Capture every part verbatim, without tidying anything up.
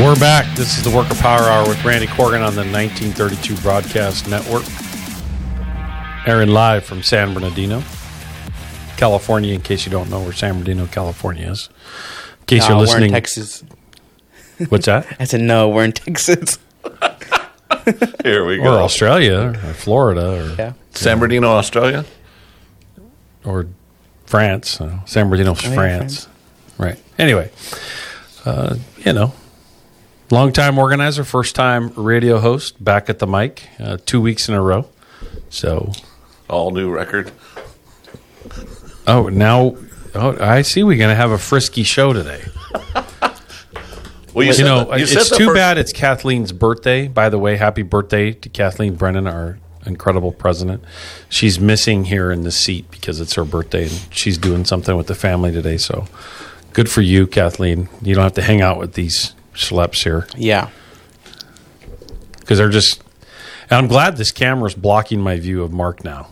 We're back. This is the Worker Power Hour with Randy Corgan on the nineteen thirty-two Broadcast Network. Airing live from San Bernardino, California, in case you don't know where San Bernardino, California is. In case no, you're listening. We're in Texas. What's that? I said, no, we're in Texas. Here we go. Or Australia, or Florida, or Yeah. San Bernardino, Australia? or France. Uh, San Bernardino's Oh, yeah, France. Right. Anyway, uh, you know, long-time organizer, first-time radio host, back at the mic, uh, two weeks in a row. So, All new record. oh, now, oh, I see we're going to have a frisky show today. Well, You said know, the- you it's said the too first- bad it's Kathleen's birthday. By the way, happy birthday to Kathleen Brennan, our incredible president. She's missing here in the seat because it's her birthday, and she's doing something with the family today. So good for you, Kathleen. You don't have to hang out with these schleps here Yeah. because they're just... And I'm glad this camera's blocking my view of Mark now.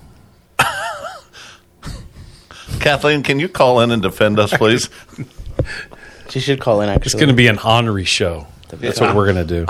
Kathleen, can you call in and defend us, please? She should call in, actually. It's going to be an honorary show. That's what we're going to do.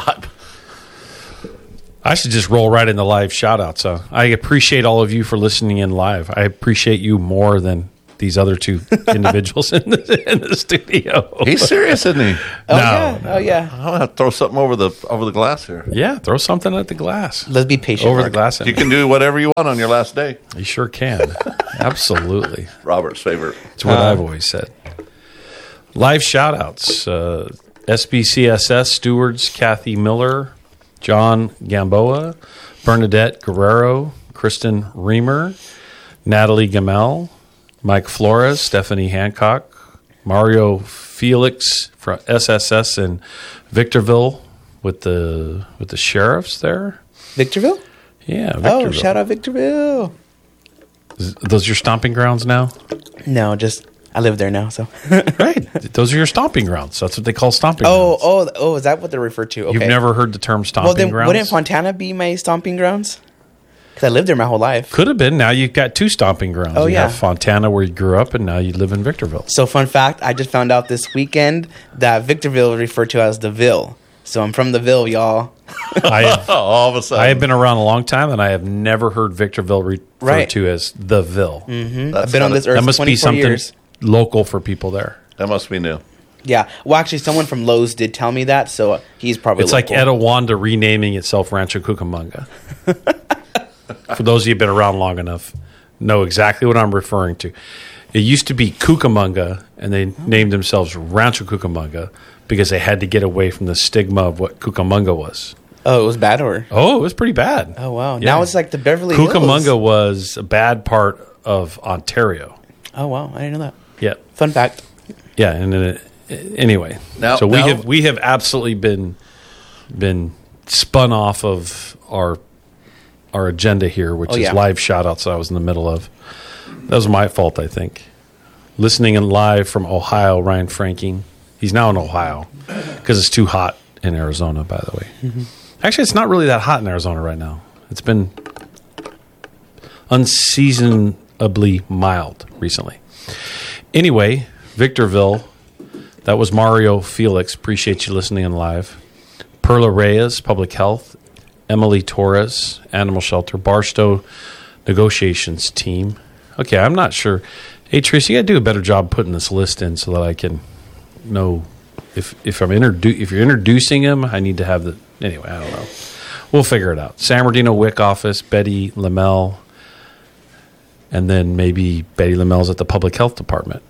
I should just roll right into live shout-outs. Uh, I appreciate all of you for listening in live. I appreciate you more than these other two individuals in the, in the studio. He's serious, isn't he? Oh, No, yeah. no. Oh, yeah. I'm going to have to throw something over the over the glass here. Yeah, throw something at the glass. Let's be patient. Over the Mark. glass. You can do whatever you want on your last day. You sure can. Absolutely. Robert's favorite. It's what I've always said. Live shout-outs. Uh, S B C S S stewards Kathy Miller, John Gamboa, Bernadette Guerrero, Kristen Reamer, Natalie Gamel, Mike Flores, Stephanie Hancock, Mario Felix from S S S in Victorville with the with the sheriffs there. Victorville? Yeah, Victorville. Oh, shout out Victorville. Is- those your stomping grounds now? No, just, I live there now, so. Right. Those are your stomping grounds. That's what they call stomping Oh, grounds. oh, oh, is that what they're referred to? Okay. You've never heard the term stomping Well, then grounds? wouldn't Fontana be my stomping grounds? Because I lived there my whole life. Could have been. Now you've got two stomping grounds. Oh, you yeah. have Fontana where you grew up, and now you live in Victorville. So, fun fact, I just found out this weekend that Victorville is referred to as the Ville. So, I'm from the Ville, y'all. I have, Oh, all of a sudden. I have been around a long time, and I have never heard Victorville referred Right. to as the Ville. Mm-hmm. That's I've been on gotta- this earth That for must be twenty-four something years. local for people there. That must be new. Yeah. Well, actually, someone from Lowe's did tell me that, so uh, he's probably It's like local. Etowanda renaming itself Rancho Cucamonga. For those of you who've been around long enough, know exactly what I'm referring to. It used to be Cucamonga, and they named themselves Rancho Cucamonga because they had to get away from the stigma of what Cucamonga was. Oh, it was bad or? Oh, it was pretty bad. Oh, wow. Yeah. Now it's like the Beverly Hills. Cucamonga was a bad part of Ontario. Oh, wow. I didn't know that. Yeah, Fun fact. yeah. And then it, anyway, Now- so we now- have we have absolutely been been spun off of our our agenda here, which Oh, is yeah. live shout-outs that I was in the middle of. That was my fault, I think. Listening in live from Ohio, Ryan Franking. He's now in Ohio because it's too hot in Arizona, by the way. Mm-hmm. Actually, it's not really that hot in Arizona right now. It's been unseasonably mild recently. Anyway, Victorville, that was Mario Felix. Appreciate you listening in live. Perla Reyes, Public Health. Emily Torres, Animal Shelter. Barstow Negotiations Team. Okay, I'm not sure. Hey, Tracy, you got to do a better job putting this list in so that I can know if if I'm introdu- if you're introducing him, I need to have the... Anyway, I don't know. We'll figure it out. San Bernardino W I C office, Betty Lamel, and then maybe Betty Lamel's at the Public Health Department.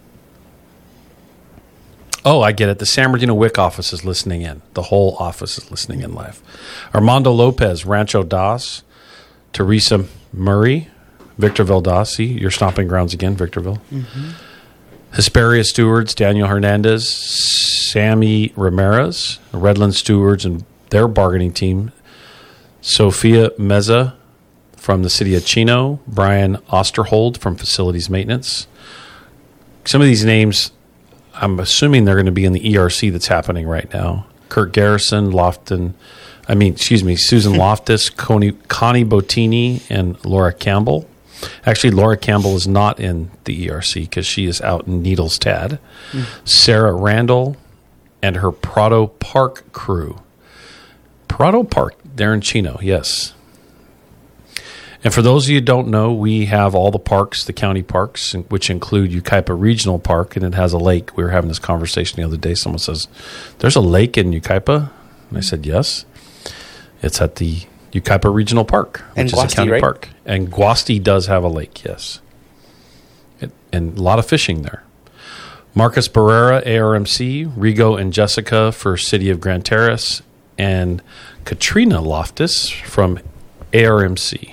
Oh, I get it. The San Bernardino W I C office is listening in. The whole office is listening in live. Armando Lopez, Rancho Das. Teresa Murray, Victorville Das. See, your stomping grounds again, Victorville. Mm-hmm. Hesperia Stewards, Daniel Hernandez. Sammy Ramirez, Redland Stewards and their bargaining team. Sophia Meza from the city of Chino. Brian Osterhold from Facilities Maintenance. Some of these names... I'm assuming they're going to be in the E R C that's happening right now. Kurt Garrison, Lofton, I mean, excuse me, Susan Loftus, Connie, Connie Bottini, and Laura Campbell. Actually, Laura Campbell is not in the E R C because she is out in Needles Tad. Mm. Sarah Randall, and her Prado Park crew. Prado Park, there in Chino, yes. And for those of you who don't know, we have all the parks, the county parks, which include Yucaipa Regional Park, and it has a lake. We were having this conversation the other day. Someone says, there's a lake in Yucaipa? And I said, yes. It's at the Yucaipa Regional Park, which And is Guasti, a county right? park. And Guasti does have a lake, yes. It, and a lot of fishing there. Marcus Barrera, A R M C, Rigo and Jessica for City of Gran Terrace, and Katrina Loftus from A R M C.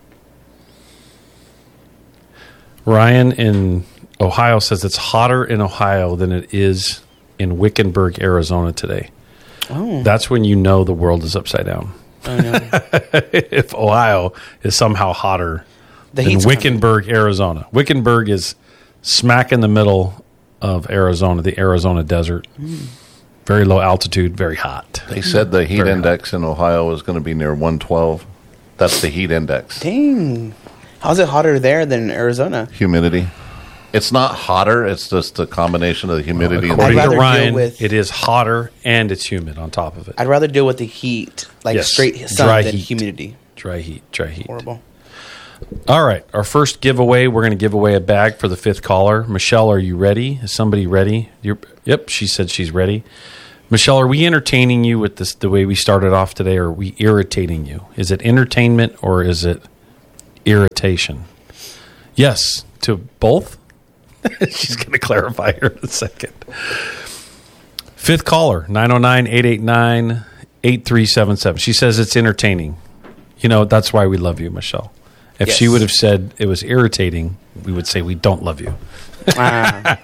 Ryan in Ohio says it's hotter in Ohio than it is in Wickenburg, Arizona today. Oh. That's when you know the world is upside down. I know. If Ohio is somehow hotter The than heat's Wickenburg, Arizona. Wickenburg is smack in the middle of Arizona, the Arizona desert. Mm. Very low altitude, very hot. They said the heat Very index in Ohio was going to be near one twelve. That's the heat index. Dang. How's it hotter there than in Arizona? Humidity. It's not hotter. It's just a combination of the humidity. and According I'd to rather Ryan, deal with- it is hotter and it's humid on top of it. I'd rather deal with the heat, like Yes. straight sun, Dry than heat. humidity. Dry heat, dry heat. Horrible. All right, our first giveaway, we're going to give away a bag for the fifth caller. Michelle, are you ready? Is somebody ready? You're, yep, she said she's ready. Michelle, are we entertaining you with this the way we started off today, or are we irritating you? Is it entertainment or is it irritation? Yes, to both. She's going to clarify here in a second. Fifth caller, nine oh nine, eight eight nine, eight three seven seven. She says it's entertaining. You know, that's why we love you, Michelle. If Yes. she would have said it was irritating, we would say we don't love you. Ah,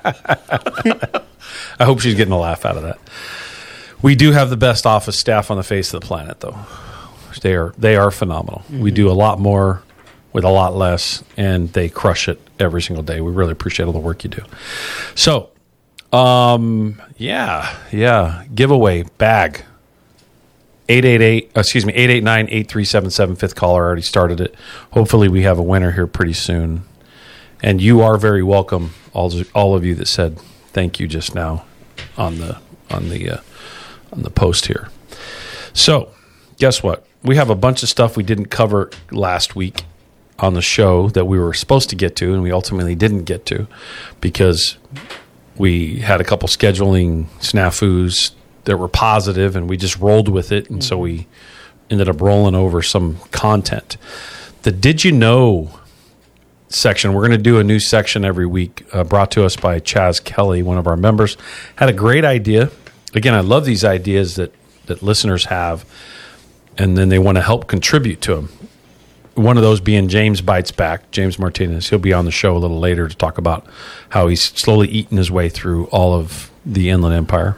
I hope she's getting a laugh out of that. We do have the best office staff on the face of the planet, though. They are they are phenomenal. Mm-hmm. We do a lot more with a lot less, and they crush it every single day. We really appreciate all the work you do. So, um, yeah, yeah, giveaway bag. eight eight eight, excuse me, eight eight nine, eight three seven seven, fifth caller already started it. Hopefully we have a winner here pretty soon. And you are very welcome, all all of you that said thank you just now on the on the uh, on the post here. So, guess what? We have a bunch of stuff we didn't cover last week on the show that we were supposed to get to, and we ultimately didn't get to because we had a couple scheduling snafus that were positive, and we just rolled with it, and mm-hmm. so we ended up rolling over some content. The Did You Know section, we're going to do a new section every week, uh, brought to us by Chaz Kelly, one of our members. Had a great idea. Again, I love these ideas that, that listeners have, and then they want to help contribute to them. One of those being James Bites Back, James Martinez. He'll be on the show a little later to talk about how he's slowly eaten his way through all of the Inland Empire.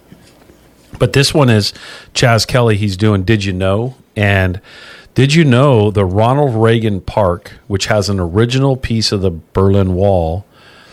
But this one is Chaz Kelly. He's doing Did You Know? And did you know the Ronald Reagan Park, which has an original piece of the Berlin Wall,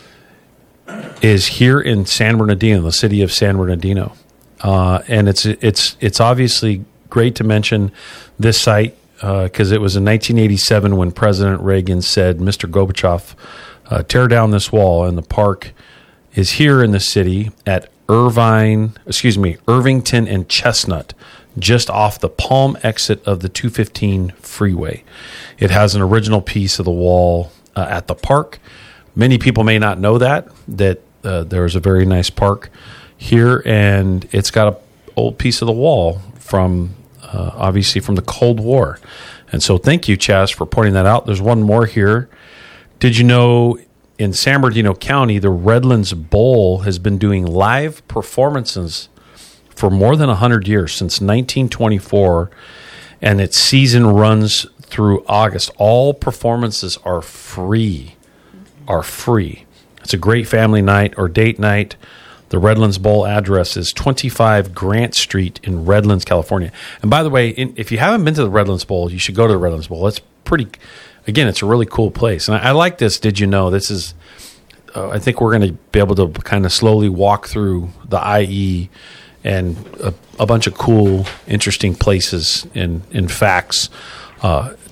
is here in San Bernardino, the city of San Bernardino. Uh, and it's it's it's obviously great to mention this site because uh, it was in nineteen eighty-seven when President Reagan said, Mister Gorbachev, uh, tear down this wall. And the park is here in the city at Irvine, excuse me, Irvington and Chestnut, just off the Palm exit of the two fifteen freeway. It has an original piece of the wall uh, at the park. Many people may not know that, that uh, there's a very nice park here, and it's got an old piece of the wall from, uh, obviously, from the Cold War. And so thank you, Chaz, for pointing that out. There's one more here. Did you know in San Bernardino County, the Redlands Bowl has been doing live performances for more than one hundred years, since nineteen twenty-four, and its season runs through August. All performances are free, are free. It's a great family night or date night. The Redlands Bowl address is twenty-five Grant Street in Redlands, California. And by the way, in, if you haven't been to the Redlands Bowl, you should go to the Redlands Bowl. It's pretty, again, it's a really cool place. And I, I like this. Did you know? This is, uh, I think we're going to be able to kind of slowly walk through the I E and a, a bunch of cool, interesting places and, and facts uh,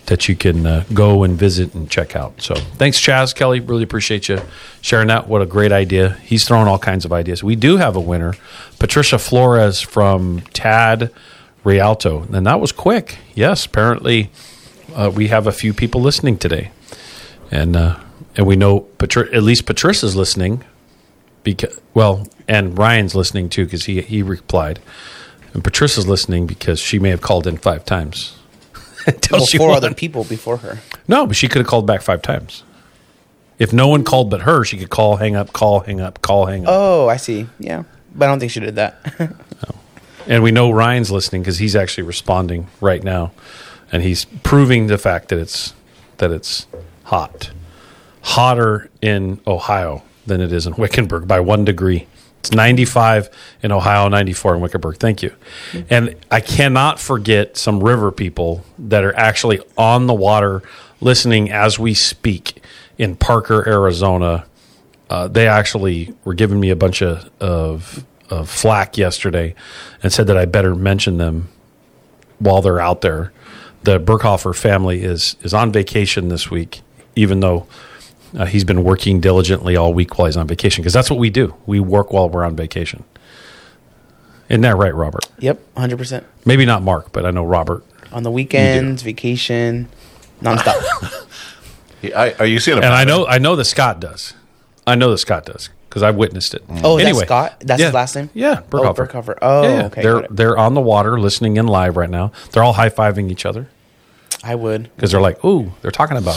that you can uh, go and visit and check out. So thanks, Chaz Kelly. Really appreciate you sharing that. What a great idea. He's throwing all kinds of ideas. We do have a winner, Patricia Flores from Tad Rialto. And that was quick. Yes, apparently uh, we have a few people listening today. And uh, and we know Patri- at least Patricia's listening. Because, well, and Ryan's listening too because he, he replied. And Patricia's listening because she may have called in five times. Well, she four won. other people before her. No, but she could have called back five times. If no one called but her, she could call, hang up, call, hang up, call, hang up. Oh, I see. Yeah. But I don't think she did that. No. And we know Ryan's listening because he's actually responding right now. And he's proving the fact that it's that it's hot. Hotter in Ohio than it is in Wickenburg by one degree. It's ninety-five in Ohio, ninety-four in Wickenburg. Thank you. And I cannot forget some river people that are actually on the water listening as we speak in Parker, Arizona. Uh, they actually were giving me a bunch of, of, of flack yesterday and said that I better mention them while they're out there. The Burkhofer family is, is on vacation this week, even though Uh, he's been working diligently all week while he's on vacation because that's what we do. We work while we're on vacation. Isn't that right, Robert? Yep, one hundred percent. Maybe not Mark, but I know Robert. On the weekends, vacation, nonstop. I, are you seeing a And I pattern? know I know that Scott does. I know that Scott does because I've witnessed it. Oh, is Anyway, that Scott? That's yeah. his last name? Yeah, Oh, Burkhofer. Burkhofer. Oh, Yeah, yeah. okay. They're got it. they're on the water listening in live right now. They're all high fiving each other I would. because they're like, "Ooh, they're talking about